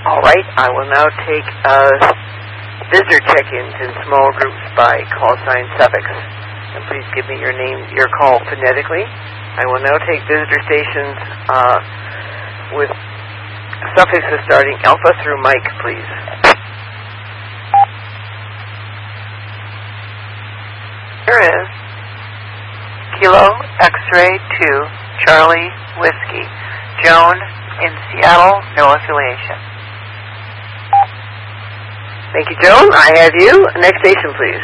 All right, I will now take visitor check-ins in small groups by call sign suffix. And please give me your name, your call phonetically. I will now take visitor stations with suffixes starting alpha through Mike, please. Here is Kilo X-Ray 2 Charlie Whiskey. Joan in Seattle, no affiliation. Thank you, Joan. I have you. Next station, please.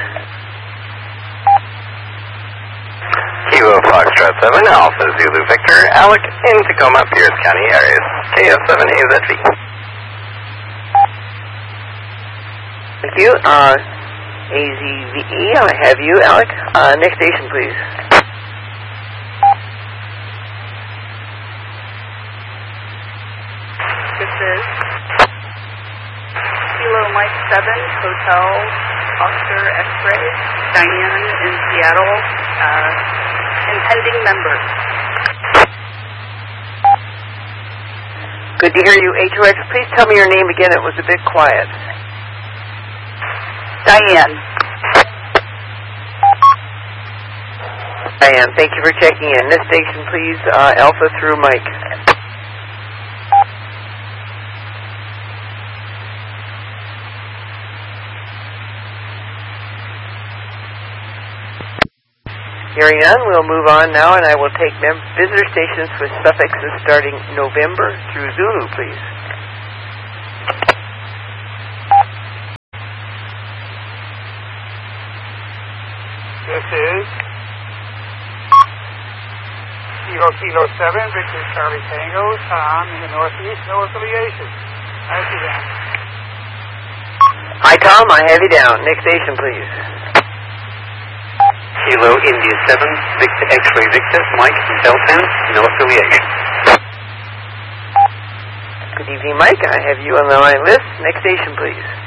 Kilo Foxtrot 7 Alpha Zulu Victor Alec in Tacoma, Pierce County areas. KF7AZV. Thank you. AZVE, I have you, Alec. Next station, please. This is Kilo Mike 7 Hotel Oscar X-Ray Diane in Seattle, impending member. Good to hear you, HOX. Please tell me your name again. It was a bit quiet. Diane. Diane, thank you for checking in. Next station, please. Alpha through Mike. Hearing none, we'll move on now, and I will take visitor stations with suffixes starting November through Zulu, please. This is Kilo 7, Victor Charlie Tango, Tom in the Northeast, no affiliation. Thank you, Dan. Hi, Tom, I have you down. Next station, please. Kilo India 7 Victor X-Ray Victor Mike Delta, no affiliation. Good evening, Mike. I have you on the line list. Next station, please.